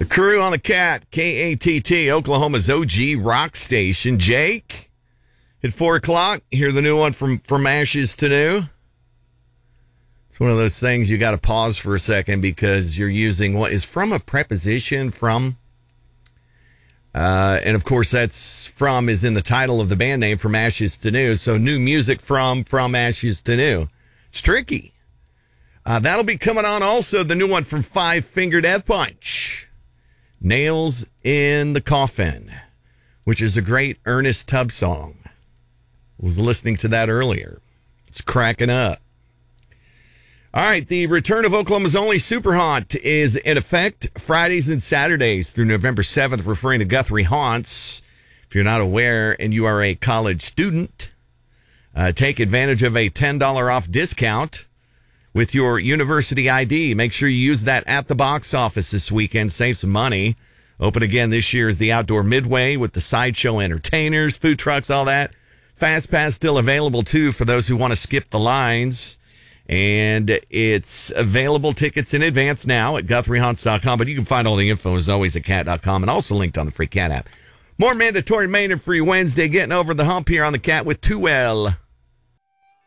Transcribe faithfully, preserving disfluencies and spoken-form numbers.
Crew on the Cat, K A T T, Oklahoma's O G rock station. Jake, at four o'clock, hear the new one from, from Ashes to New. It's one of those things you got to pause for a second because you're using what is from a preposition from. Uh, and, of course, that's from is in the title of the band name, From Ashes to New. So new music from From Ashes to New. It's tricky. Uh, that'll be coming on also, the new one from Five Finger Death Punch. Nails in the Coffin, which is a great Ernest Tubb song. I was listening to that earlier. It's cracking up. All right, the return of Oklahoma's only Super Haunt is in effect Fridays and Saturdays through November seventh, referring to Guthrie Haunts. If you're not aware and you are a college student, uh, take advantage of a ten dollars off discount with your university I D. Make sure you use that at the box office this weekend. Save some money. Open again this year is the Outdoor Midway with the sideshow entertainers, food trucks, all that. Fast Pass still available, too, for those who want to skip the lines. And it's available tickets in advance now at Guthrie Haunts dot com. But you can find all the info, as always, at cat dot com and also linked on the free Cat app. More mandatory Maine and Free Wednesday, getting over the hump here on the Cat with two L.